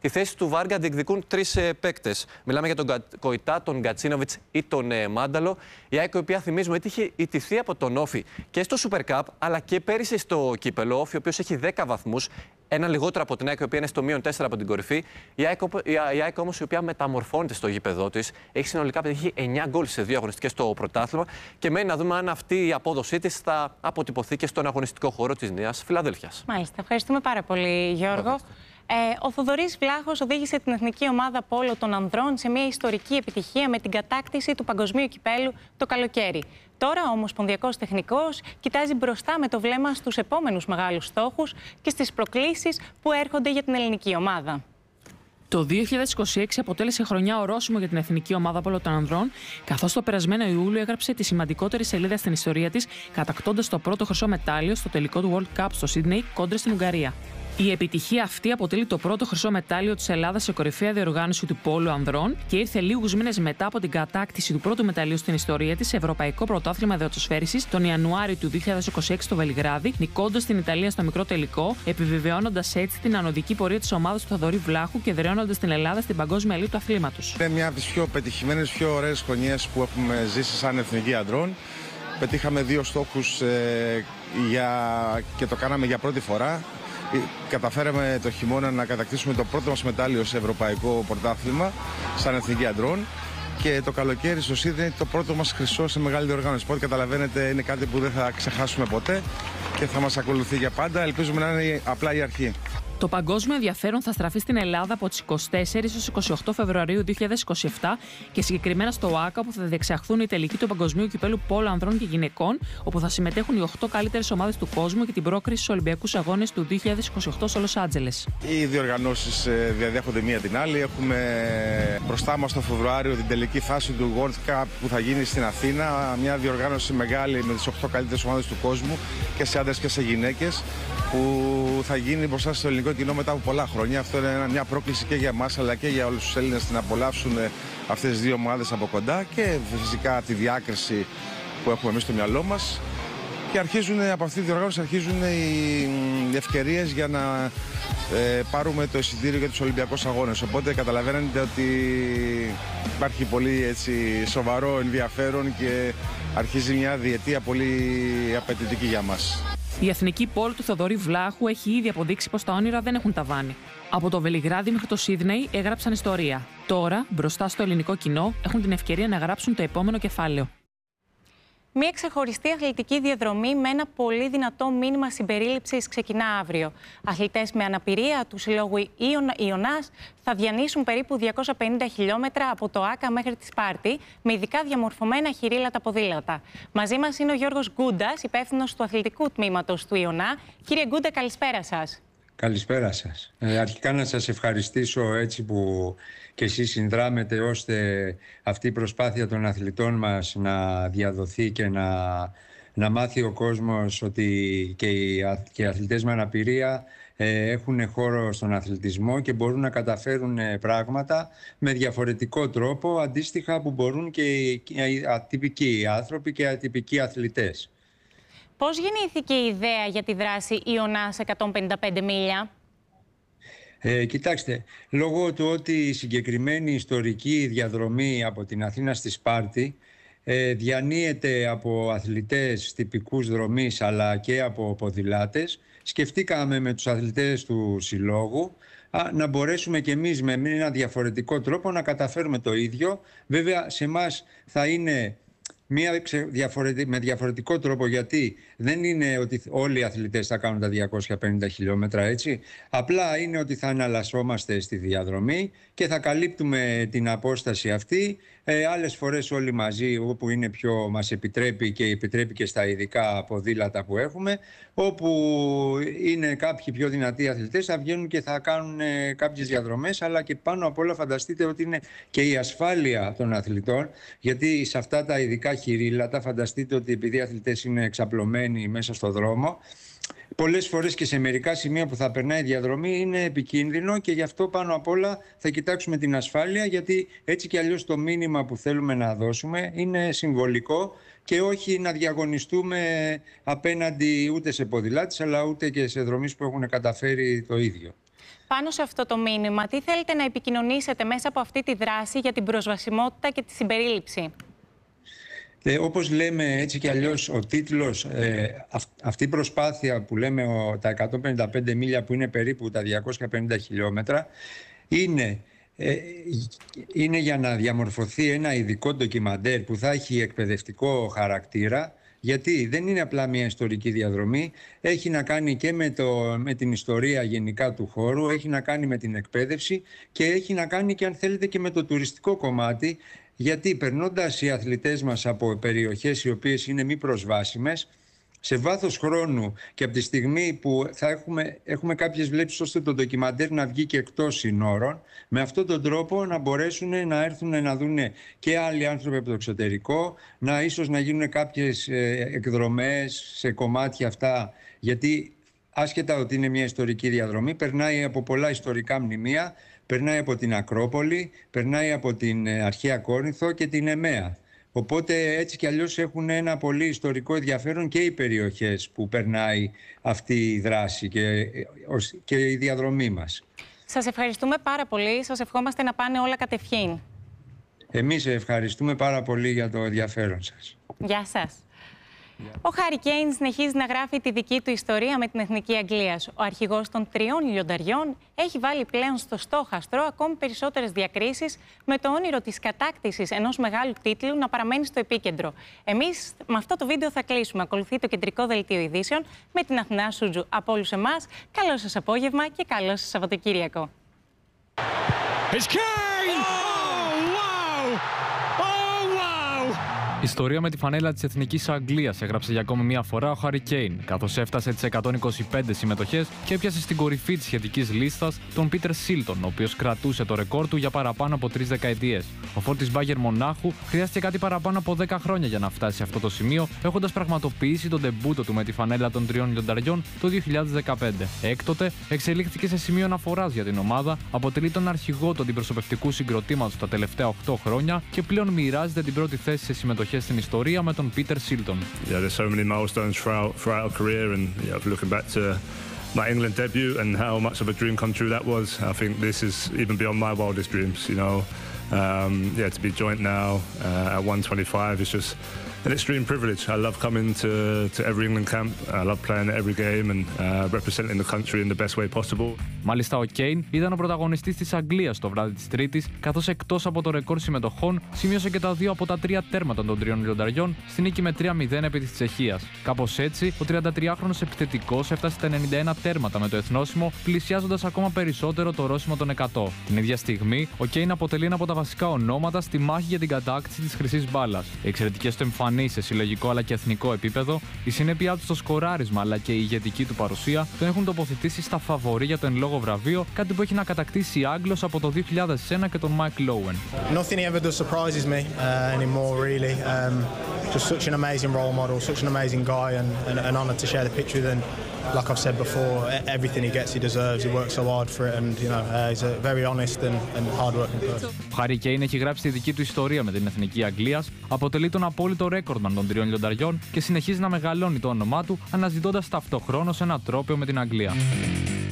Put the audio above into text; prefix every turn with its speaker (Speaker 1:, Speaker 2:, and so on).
Speaker 1: Τη θέση του Βάργα διεκδικούν 3 παίκτες. Μιλάμε για τον Κοϊτά, τον Γκατσίνοβιτς ή τον Μάνταλο. Η ΑΕΚ, η οποία θυμίζουμε είχε ηττηθεί από τον Όφη και στο Super Cup, αλλά και πέρυσι στο κύπελο. Όφη, ο οποίος έχει 10 βαθμούς, ένα λιγότερο από την ΑΕΚ, η οποία είναι στο -4 από την κορυφή. Η ΑΕΚ όμως, η οποία μεταμορφώνεται στο γήπεδό της, έχει συνολικά πετύχει 9 γκολ σε 2 αγωνιστικές στο πρωτάθλημα και μένει να δούμε αν αυτή η απόδοσή της θα αποτυπωθεί και στον αγωνιστικό χώρο της Νέας Φιλαδέλφειας.
Speaker 2: Μάλιστα. Ευχαριστούμε πάρα πολύ, Γιώργο. Ο Θοδωρής Βλάχος οδήγησε την εθνική ομάδα πόλο των ανδρών σε μια ιστορική επιτυχία με την κατάκτηση του παγκοσμίου κυπέλου το καλοκαίρι. Τώρα ο ομοσπονδιακός τεχνικός κοιτάζει μπροστά με το βλέμμα στους επόμενους μεγάλους στόχους και στις προκλήσεις που έρχονται για την ελληνική ομάδα.
Speaker 3: Το 2026 αποτέλεσε χρονιά ορόσημο για την εθνική ομάδα πόλο των ανδρών, καθώς το περασμένο Ιούλιο έγραψε τη σημαντικότερη σελίδα στην ιστορία της, κατακτώντας το πρώτο χρυσό μετάλλιο στο τελικό του World Cup στο Σίδνεϊ κόντρα στην Ουγγαρία. Η επιτυχία αυτή αποτελεί το πρώτο χρυσό μετάλλιο της Ελλάδας σε κορυφαία διοργάνωση του πόλου ανδρών και ήρθε λίγους μήνες μετά από την κατάκτηση του πρώτου μεταλλίου στην ιστορία της σε Ευρωπαϊκό Πρωτάθλημα Δεωτοσφαίρισης τον Ιανουάριο του 2026 στο Βελιγράδι, νικώντας την Ιταλία στο μικρό τελικό, επιβεβαιώνοντας έτσι την ανωδική πορεία της ομάδας του Θοδωρή Βλάχου και εδραιώνοντας την Ελλάδα στην παγκόσμια ελίτ του αθλήματος.
Speaker 4: Είναι μια από τις πιο πετυχημένες, πιο ωραίες χρονιές που έχουμε ζήσει σαν εθνική ανδρών. Πετύχαμε 2 στόχους και το κάναμε για πρώτη φορά. Καταφέραμε το χειμώνα να κατακτήσουμε το πρώτο μας μετάλλιο σε ευρωπαϊκό πρωτάθλημα σαν εθνική ανδρών και το καλοκαίρι στο Σίδνεϊ το πρώτο μας χρυσό σε μεγάλη διοργάνωση. Οπότε καταλαβαίνετε είναι κάτι που δεν θα ξεχάσουμε ποτέ και θα μας ακολουθεί για πάντα. Ελπίζουμε να είναι απλά η αρχή.
Speaker 3: Το παγκόσμιο ενδιαφέρον θα στραφεί στην Ελλάδα από τις 24 έως 28 Φεβρουαρίου 2027 και συγκεκριμένα στο ΟΑΚΑ, όπου θα διεξαχθούν οι τελικοί του Παγκοσμίου Κυπέλου Πόλο Ανδρών και Γυναικών, όπου θα συμμετέχουν οι 8 καλύτερες ομάδες του κόσμου για την πρόκριση στους Ολυμπιακούς Αγώνες του 2028 στο Λος Άντζελες.
Speaker 4: Οι διοργανώσεις διαδέχονται μία την άλλη. Έχουμε μπροστά μας το Φεβρουάριο την τελική φάση του World Cup που θα γίνει στην Αθήνα. Μια διοργάνωση μεγάλη με τις 8 καλύτερες ομάδες του κόσμου και σε άντρες και σε γυναίκες, που θα γίνει μπροστά στο ελληνικό κοινό μετά από πολλά χρόνια. Αυτό είναι μια πρόκληση και για εμάς αλλά και για όλους τους Έλληνες να απολαύσουν αυτές τις 2 ομάδες από κοντά και φυσικά τη διάκριση που έχουμε εμείς στο μυαλό μας. Και από αυτή τη διοργάνωση αρχίζουν οι ευκαιρίες για να πάρουμε το εισιτήριο για τους Ολυμπιακούς Αγώνες. Οπότε καταλαβαίνετε ότι υπάρχει πολύ σοβαρό ενδιαφέρον και αρχίζει μια διετία πολύ απαιτητική για μας.
Speaker 3: Η εθνική πόλη του Θοδωρή Βλάχου έχει ήδη αποδείξει πως τα όνειρα δεν έχουν ταβάνι. Από το Βελιγράδι μέχρι το Σίδνεϊ έγραψαν ιστορία. Τώρα, μπροστά στο ελληνικό κοινό, έχουν την ευκαιρία να γράψουν το επόμενο κεφάλαιο.
Speaker 2: Μία ξεχωριστή αθλητική διαδρομή με ένα πολύ δυνατό μήνυμα συμπερίληψης ξεκινά αύριο. Αθλητές με αναπηρία του συλλόγου Ιωνάς θα διανύσουν περίπου 250 χιλιόμετρα από το Άκα μέχρι τη Σπάρτη με ειδικά διαμορφωμένα χειρίλατα ποδήλατα. Μαζί μας είναι ο Γιώργος Γκούντας, υπεύθυνος του αθλητικού τμήματος του Ιωνά. Κύριε Γκούντα, καλησπέρα σας.
Speaker 5: Καλησπέρα σας. Αρχικά να σας ευχαριστήσω έτσι που και εσείς συνδράμετε ώστε αυτή η προσπάθεια των αθλητών μας να διαδοθεί και να μάθει ο κόσμος ότι και οι αθλητές με αναπηρία έχουν χώρο στον αθλητισμό και μπορούν να καταφέρουν πράγματα με διαφορετικό τρόπο, αντίστοιχα που μπορούν και οι ατυπικοί άνθρωποι και οι ατυπικοί αθλητές.
Speaker 2: Πώς γεννήθηκε η ιδέα για τη δράση Ιωνάς 155 μίλια?
Speaker 5: Κοιτάξτε, λόγω του ότι η συγκεκριμένη ιστορική διαδρομή από την Αθήνα στη Σπάρτη διανύεται από αθλητές τυπικούς δρομής αλλά και από ποδηλάτες, σκεφτήκαμε με τους αθλητές του συλλόγου να μπορέσουμε και εμείς με ένα διαφορετικό τρόπο να καταφέρουμε το ίδιο. Βέβαια σε εμάς θα είναι με διαφορετικό τρόπο, γιατί δεν είναι ότι όλοι οι αθλητές θα κάνουν τα 250 χιλιόμετρα έτσι. Απλά είναι ότι θα εναλλασσόμαστε στη διαδρομή και θα καλύπτουμε την απόσταση αυτή άλλες φορές όλοι μαζί, όπου είναι μας επιτρέπει και επιτρέπει και στα ειδικά ποδήλατα που έχουμε, όπου είναι κάποιοι πιο δυνατοί αθλητές θα βγαίνουν και θα κάνουν κάποιες διαδρομές, αλλά και πάνω απ' όλα φανταστείτε ότι είναι και η ασφάλεια των αθλητών, γιατί σε αυτά τα ειδικά χειρίλατα φανταστείτε ότι επειδή οι αθλητές είναι εξαπλωμένοι μέσα στο δρόμο, πολλές φορές και σε μερικά σημεία που θα περνάει η διαδρομή είναι επικίνδυνο και γι' αυτό πάνω απ' όλα θα κοιτάξουμε την ασφάλεια, γιατί έτσι κι αλλιώς το μήνυμα που θέλουμε να δώσουμε είναι συμβολικό και όχι να διαγωνιστούμε απέναντι ούτε σε ποδηλάτες αλλά ούτε και σε δρομείς που έχουν καταφέρει το ίδιο.
Speaker 2: Πάνω σε αυτό το μήνυμα, τι θέλετε να επικοινωνήσετε μέσα από αυτή τη δράση για την προσβασιμότητα και τη συμπερίληψη?
Speaker 5: Όπως λέμε έτσι κι αλλιώς, ο τίτλος, αυτή η προσπάθεια που λέμε τα 155 μίλια, που είναι περίπου τα 250 χιλιόμετρα, είναι για να διαμορφωθεί ένα ειδικό ντοκιμαντέρ που θα έχει εκπαιδευτικό χαρακτήρα, γιατί δεν είναι απλά μια ιστορική διαδρομή, έχει να κάνει και με την ιστορία γενικά του χώρου, έχει να κάνει με την εκπαίδευση και έχει να κάνει και, αν θέλετε, και με το τουριστικό κομμάτι, γιατί περνώντας οι αθλητές μας από περιοχές οι οποίες είναι μη προσβάσιμες, σε βάθος χρόνου και από τη στιγμή που θα έχουμε κάποιες βλέψεις ώστε το ντοκιμαντέρ να βγει και εκτός συνόρων, με αυτόν τον τρόπο να μπορέσουν να έρθουν να δουν και άλλοι άνθρωποι από το εξωτερικό, ίσως να γίνουν κάποιες εκδρομές σε κομμάτια αυτά, γιατί άσχετα ότι είναι μια ιστορική διαδρομή, περνάει από πολλά ιστορικά μνημεία, περνάει από την Ακρόπολη, περνάει από την αρχαία Κόρινθο και την Εμαία. Οπότε έτσι κι αλλιώς έχουν ένα πολύ ιστορικό ενδιαφέρον και οι περιοχές που περνάει αυτή η δράση και η διαδρομή μας.
Speaker 2: Σας ευχαριστούμε πάρα πολύ. Σας ευχόμαστε να πάνε όλα κατευχήν.
Speaker 5: Εμείς ευχαριστούμε πάρα πολύ για το ενδιαφέρον σας.
Speaker 2: Γεια σας. Ο Χάρι Κέιν συνεχίζει να γράφει τη δική του ιστορία με την Εθνική Αγγλίας. Ο αρχηγός των 3 λιονταριών έχει βάλει πλέον στο στόχαστρο ακόμη περισσότερες διακρίσεις, με το όνειρο της κατάκτησης ενός μεγάλου τίτλου να παραμένει στο επίκεντρο. Εμείς με αυτό το βίντεο θα κλείσουμε. Ακολουθεί το κεντρικό δελτίο ειδήσεων με την Αθηνά Σούτζου. Από όλους εμάς, καλό σας απόγευμα και καλό σας Σαββατοκύριακο.
Speaker 6: Ιστορία με τη φανέλα της Εθνικής Αγγλίας έγραψε για ακόμη μία φορά ο Χάρι Κέιν, καθώς έφτασε τις 125 συμμετοχές και έπιασε στην κορυφή της σχετικής λίστας τον Πίτερ Σίλτον, ο οποίος κρατούσε το ρεκόρ του για παραπάνω από 3 δεκαετίες. Ο φόρτης Μπάγερ Μονάχου χρειάστηκε κάτι παραπάνω από 10 χρόνια για να φτάσει σε αυτό το σημείο, έχοντας πραγματοποιήσει τον ντεμπούτο του με τη φανέλα των 3 λιονταριών το 2015. Έκτοτε εξελίχθηκε σε σημείο αναφοράς για την ομάδα, αποτελεί τον αρχηγό του αντιπροσωπευτικού συγκροτήματος τα τελευταία 8 χρόνια και πλέον μοιράζεται την πρώτη θέση σε συμμετοχές στην ιστορία με τον Πίτερ Σίλτον.
Speaker 7: Yeah, there's so many milestones throughout our career, and looking back to my England debut and how much of a dream come true that was, I think this is even beyond my wildest dreams. To be joint now at 125 is just an extreme privilege. I love coming to every England camp. I love playing at every game and representing the country in the best way possible.
Speaker 6: Μάλιστα, ο Κέιν ήταν ο πρωταγωνιστής της Αγγλίας το βράδυ της Τρίτης, καθώς εκτός από το ρεκόρ συμμετοχών, σημείωσε και τα 2 από τα 3 τέρματα των 3 λιονταριών στη νίκη με 3-0 επί της Τσεχίας. Κάπως έτσι, ο 33χρονος επιθετικός έφτασε στα 91 τέρματα με το εθνόσημο, πλησιάζοντας ακόμα περισσότερο το ορόσημο των 100. Την ίδια στιγμή, ο Κέιν αποτελεί ένα από τα βασικά ονόματα στη μάχη για την κατάκτηση της χρυσής μπάλας. Οι εξαιρετικές του εμφανίσεις σε συλλογικό αλλά και εθνικό επίπεδο, η συνέπειά του στο σκοράρισμα αλλά και η ηγετική του παρουσία τον έχουν τοποθετήσει στα φαβορί για το εν λόγω βραβείο, κάτι που έχει να κατακτήσει Άγγλος από το 2001 και τον Μάικ Λόουεν.
Speaker 8: Nothing ever does surprises me anymore, really. Just such an amazing role model, such an amazing guy, and an honour to share the pitch with him. Like I've said before, everything he gets, he deserves. He works so hard for it, and he's a very honest and hard-working person.
Speaker 6: Ο Χάρι Κέιν έχει γράψει τη δική του ιστορία με την Εθνική Αγγλίας, αποτελεί τον απόλυτο ρέκορντμαν των 3 λιονταριών και συνεχίζει να μεγαλώνει το όνομά του, αναζητώντας ταυτοχρόνως ένα τρόπαιο με την Αγγλία.